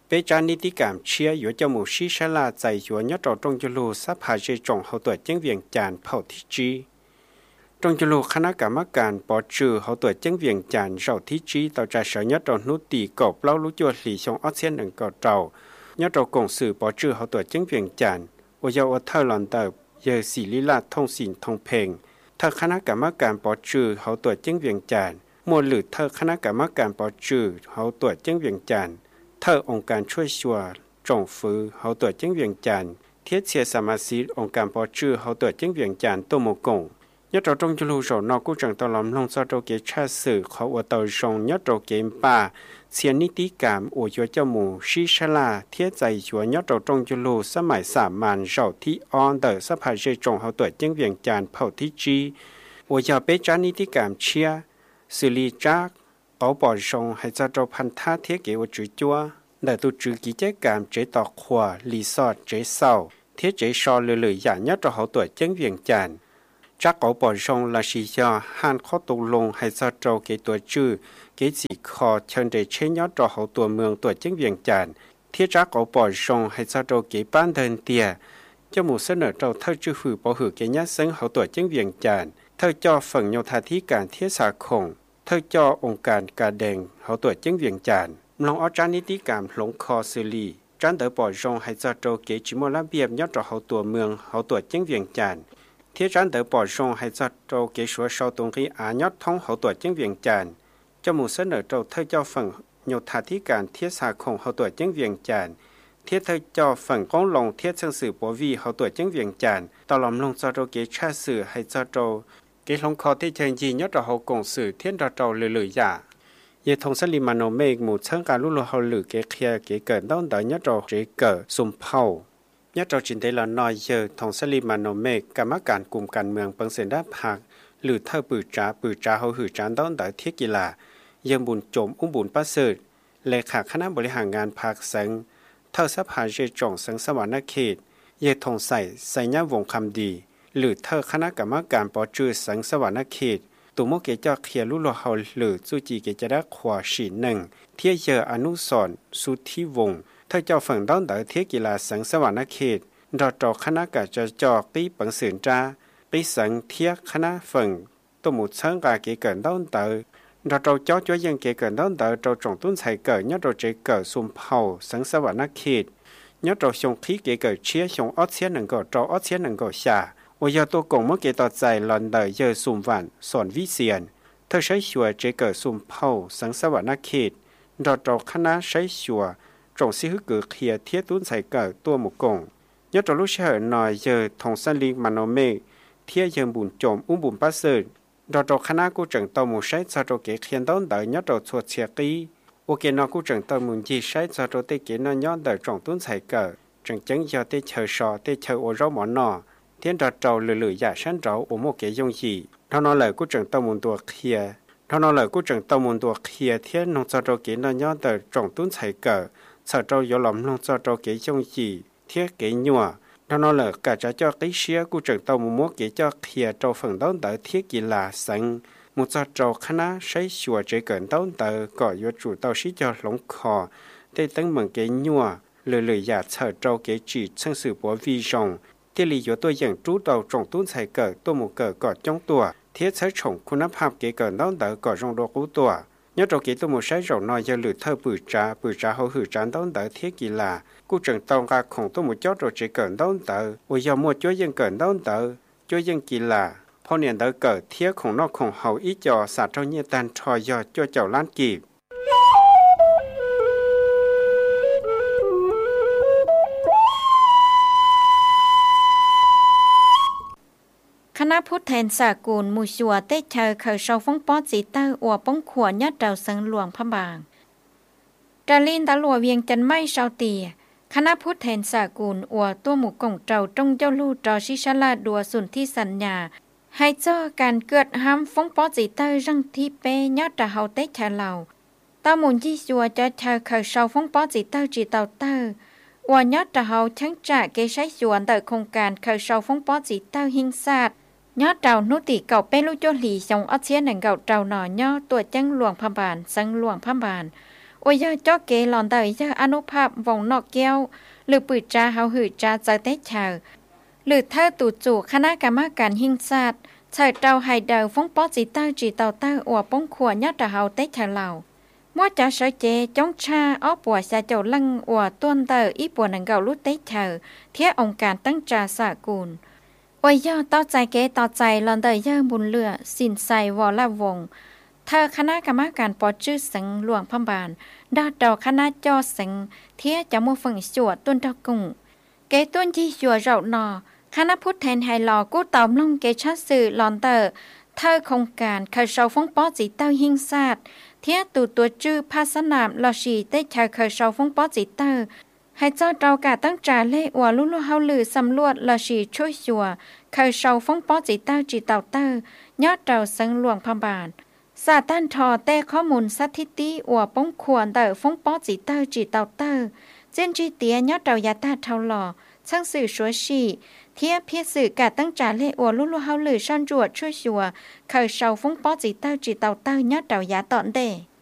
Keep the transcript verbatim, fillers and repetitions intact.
bây giờ ní tí cảm chia yếu cho một sĩ sẽ là giải yếu nhất trò trong cho lù sắp hạ dây trồng hậu tuổi chứng viện chàn phẩu thị trí. Trong cho lù khả năng cả mắc càn bỏ trừ hậu tuổi chứng viện chàn rau thị trí tạo ra sở nhất trò nút tỷ cọp lâu lũ chuột lì xong ớt xên đừng cọ trầu. Nhất trò cộng sự bỏ trừ hậu tuổi chứng viện chàn. Ôi dạo ở thơ lòn tờ giờ xỉ lý lạc thông xỉn thông phèn. Thơ khả năng cả mắc càn bỏ trừ hậu tuổi chứng viện chàn. Mua lử thơ khả năng cả mắc càn bỏ trừ hậu tuổi chứng viện chàn. Thơ ôngการช่วยชัวจงฟื้นเขาตัวจิ้งเวียงจันทร์เทียเชียสมาชิกองค์การปอชื่อเขาตัวจิ้งเวียงจันทร์ตัวโมกงยัดเราจงจุลูโสนอกู้จังตลอมลงซาโตเกชาสื่อเขาว่าตัวทรงยัดเราเกมป่าเสียนิติกรรมอวยเจ้าหมูชิชลาเทียใจชัวยัดเราจงจุลูสมัยสามันเสาที่ออนเดอร์สภาเจจงเขาตัวจิ้งเวียงจันทร์เผาที่จีอวยเปจานิติกรรมเชียสิริจักเอาปอทรงให้ซาโตพันธะเทียเกวจุจัวđại tu trừ ký chế cảm chế tọt khỏa lý sọt chế sau thiết chế so lười lười giả nhất cho hậu tuổi chân viện chàn chắc có bỏ rong là xì cho han khó tụ lùng hay do trâu cái tuổi trừ cái gì khó chân để chế nhất cho hậu tuổi mường tuổi chân viện chàn thiết chắc có bỏ rong hay do trâu cái ban đơn tìa cho một số nợ trâu thơ chư hử bảo hử cái nhất sinh hậu tuổi chân viện chàn thơ cho phần nhau thà thí cản thiết xả khổng thơ cho ông cản cả đèn hậu tuổi chân viện chàn lòng ở trang ní tí cảm lũng kho xử lý trang đỡ bỏ rong hay do trâu kế chỉ một lá biệp nhất cho hậu tuổi mường hậu tuổi chứng viện chàn thiết trang đỡ bỏ rong hay do trâu kế số sau tuần khi á nhất thông hậu tuổi chứng viện chàn cho một số nợ trâu thơ cho phần nhiều thà thí cảm thiết xà khổng hậu tuổi chứng viện chàn thiết thơ cho phần con lòng thiết sân sử bố vi hậu tuổi chứng viện chàn tao lòng lòng do trâu kế tra sử hay do trâu kế lũng kho thiết chân gì nhất cho hậu cộng sử thiết cho trâu lười lười giả ye thông sát li mano mê một sáng cả lúc họ lử cái kia cái cỡ đó đỡ nhất rồi chế cỡ sum phao nhất rồi chính thế là nói giờ thông sát li mano mê cả mắc cản cùng cản mường bằng sen đáp hạt lử thơ bự trá bự trá hậu hử trán đó đỡ thiết kỳ lạ giờ buồn trộm ung buồn bắt sệt lệ khả khả năng bồi hàng ngàn phạt sáng thơ sắp hạ dây trồng sáng sắp vào nát khệt ye thông sai sai nhá vùng khăm đi lử thơ khả năng cả mắc cản bỏ trừ sáng sắp vào nát khệtตัวมกเจ้าเขียลุลเขาหรือจูจีเกจะได้ขวาสีหนึ่งเทียเยออนุสรสุทธิวงศ์ถ้าเจ้าฝั่งด้านเดอเทียกีฬาสังสวรรค์เขตดอจอคณะกาจะจอปีปังสืนจ้าปีสังเทียคณะฝั่งตัวหมุดเชิงกาเกเกินด้านเดอดอจอจ้าจ้อยยังเกเกินด้านเดอจอจงตุ้นใส่เกิดยอดเจเกิดซุ่มเผาสังสวรรค์เขตยอดจงkhíเกเกิดเชียชงออดเชียหนึ่งก็จอออดเชียหนึ่งก็ชา我要多讲么给到在兰的要送饭算危险，他谁说这个送炮生死万那克，到到看那谁说，总是个贴贴蹲在个多木工，要到路上那要同山里曼诺梅，贴要本种五本八十，到到看那个整到木谁在到给看到的要到错切机，我给那个整到木几谁在到得给那样的种蹲在个，整整要得chờ少得chờ我绕么那。thiên trò trầu lử lử giả sáng trầu ở một cái dung gì nó nói lời của trường tàu môn tuột kia nó nói lời của trường tàu môn tuột kia thiên nông cho trầu kỹ nó nhớ từ trồng tuấn chạy cờ sợ trầu có lòng nông cho trầu kỹ dung gì thiết kỹ nhua nó nói lời cả trả cho cái xía của trường tàu môn mua kỹ cho kia trầu phần đón tới thiết gì là sẵn một cho trầu khá ná sấy xùa chế cẩn đón tới gọi vô chủ tàu xí cho lóng khò để tấn mừng kỹ nhua lử lử giả sợ trầu kỹ chỉ sang sự bố vi rồngที่ลีอยู่ตัวอย่างจู้ดาวจงตุ้นใส่เกิดตัวหมูเกิดก่อจ้องตัวเทียใช้ฉงคุณภาพเกิดน้องเต๋อก่อจงโดกู้ตัวยอดเราเกิดตัวหมูใช้จงน้อยจะหลุดเธอปืนจ้าปืนจ้าเขาหือจานน้องเต๋อเทียกีฬากู้จังตองกาของตัวหมูเจ้าเราจะเกิดน้องเต๋อวิยามัวจ้อยยังเกิดน้องเต๋อจ้อยยังกีฬาพอเนี่ยเต๋อเกิดเทียของนอกของเขาอีจอสาเท่าเนี่ยตันทอยอจ้อยเจ้าล้านกีบคณะพุทธแทนสากุลมูชัวเตเชอเคยชาวฟงป้อจีเตอร์อวป้องขวญยัดเดาสังหลวงพระบางดาลินตะลัวเวียงจันไม่ชาวเตียคณะพุทธแทนสากุลอวตัวหมู่กงเจ้าจงเจ้าลู่จอชิชลาดัวสุนที่สัญญาให้เจ้าการเกิดห้ามฟงป้อจีเตอร์รังที่เปยัดเดาเฮาเตเชอเหล่าตาหมุนยี่ชัวจะเชอเคยชาวฟงป้อจีเตอร์จีเตาเตอร์อวยัดเดาเฮาทั้งจ่าเกใช้ส่วนแต่โครงการเคยชาวฟงป้อจีเตอร์หิงซาดยอดเจ้านุติเก่าเป็นลูกโจหลีส่งอัเชียนหนังเก่าเจ้าหน่อยย่อตัวจังหลวงพบานสังหลวงพบานโอ้ยเจ้าเกหลอนเตยเจ้าอนุภาพวงนอกแก้วหรือปืดจ้าเฮาหือจ้าใจเต้เฉาหรือเธอตู่จู่คณะกรรมการหิงศาสตร์เฉิดเตาไฮเดอฟงป้อจีเต้าจีเตาเต้าอวป้องขวญยอดเฮาเต้เฉาเหล่ามั่วจ้าเสเจจ้องชาอ้อปัวซาเจ้าลังอวต้นเตออีปัวนังเกาลุเต้เฉาเทียองค์การตั้งจาสากุลโอ้ยย่อต่อใจเกต่อใจหลอนเตยเย่อบุญเลือสินใสวอละวงเธอคณะกรรมการปอชื่อสังหลวงพบาลดาดอกคณะจอสังเทียจะมัวฝังชัวต้นตะกุงเกต้นที่ชัวเรานอคณะพุทธแทนไฮลอกู้ตอมลงเกชัดสื่อหลอนเตอเธอโครงการเคยเศร้าฟงป้อจีเต้าหิงซาดเทียตูตัวจื้อภาสนามลอชีได้เธอเคยเศร้าฟงป้อจีเต้าให้เจ้าเตากาตั้งจ่าเล่อวลุลุเฮาลือสำรวจลอชีช่วยชัวเคยเศร้าฟงป้อจีเต้าจีเต้าเต้ายอดเต้าสังหลวงพบาลซาตันทอเต้ข้อมูลสถิติอวป้องควรเตอฟงป้อจีเต้าจีเต้าเต้าเจนจีเตียยอดเต้ายาตาเท่าหล่อช่างสื่อชัวชีเทียเพียสื่อกาตั้งจ่าเล่อวลุลุเฮาลือซ่อนจวดช่วยชัวเคยเศร้าฟงป้อจีเต้าจีเต้าเต้ายอดเต้ายาตอนเด